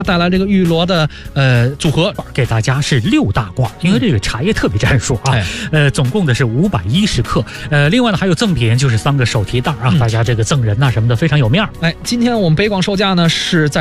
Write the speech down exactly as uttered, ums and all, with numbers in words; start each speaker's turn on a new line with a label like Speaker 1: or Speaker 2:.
Speaker 1: 带来这个玉螺的呃组合，
Speaker 2: 给大家是六大罐，因为这个茶叶特别战术啊，呃，总共的是五百一十克，呃，另外呢还有赠品，就是三个手提袋啊，大家这个赠人呐、啊、什么的非常有面儿。
Speaker 1: 哎，今天我们北广售价呢是在。